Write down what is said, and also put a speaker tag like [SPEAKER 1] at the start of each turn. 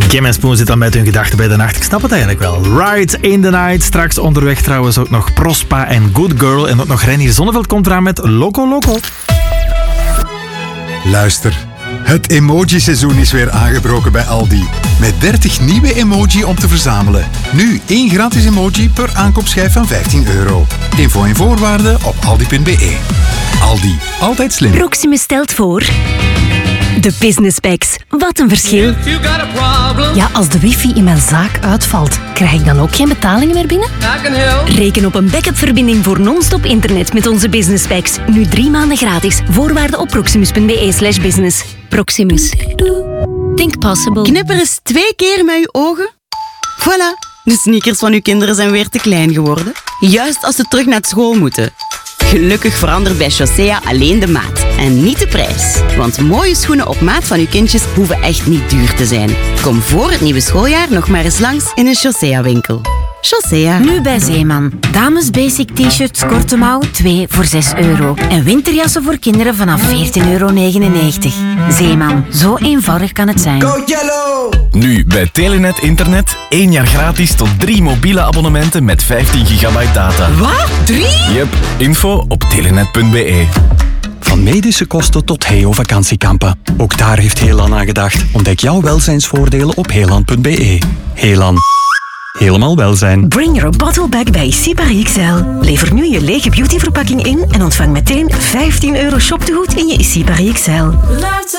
[SPEAKER 1] Kim en Spoon zitten dan met hun gedachten bij de nacht. Ik snap het eigenlijk wel. Ride in the Night. Straks onderweg trouwens ook nog Prospa en Good Girl. En ook nog Reinier Zonneveld komt eraan met Loco Loco.
[SPEAKER 2] Luister, het emoji-seizoen is weer aangebroken bij Aldi. Met 30 nieuwe emoji om te verzamelen. Nu 1 gratis emoji per aankoopschijf van €15. Info en voorwaarden op aldi.be. Aldi, altijd slim.
[SPEAKER 3] Proximus stelt voor... De Business Packs. Wat een verschil. Ja, als de wifi in mijn zaak uitvalt, krijg ik dan ook geen betalingen meer binnen? Reken op een backup-verbinding voor non-stop internet met onze Business Packs. Nu 3 maanden gratis. Voorwaarden op proximus.be/business. Proximus. Think possible.
[SPEAKER 4] Knipper eens 2 keer met uw ogen. Voilà, de sneakers van uw kinderen zijn weer te klein geworden. Juist als ze terug naar school moeten. Gelukkig verandert bij Chaussea alleen de maat en niet de prijs. Want mooie schoenen op maat van uw kindjes hoeven echt niet duur te zijn. Kom voor het nieuwe schooljaar nog maar eens langs in een Chaussea-winkel. Chaussea.
[SPEAKER 3] Nu bij Zeeman. Dames basic t-shirts korte mouw 2 voor €6. En winterjassen voor kinderen vanaf €14,99. Zeeman. Zo eenvoudig kan het zijn.
[SPEAKER 5] Go Yellow!
[SPEAKER 6] Nu bij Telenet Internet 1 jaar gratis tot 3 mobiele abonnementen met 15 gigabyte data.
[SPEAKER 4] Wat? 3?
[SPEAKER 6] Yep, info op telenet.be.
[SPEAKER 7] Van medische kosten tot Heo vakantiekampen. Ook daar heeft Helan aan gedacht. Ontdek jouw welzijnsvoordelen op helan.be. Helan. Helemaal welzijn.
[SPEAKER 3] Bring your bottle back bij Sibari XL. Lever nu je lege beautyverpakking in en ontvang meteen €15 shoptegoed in je Sibari XL.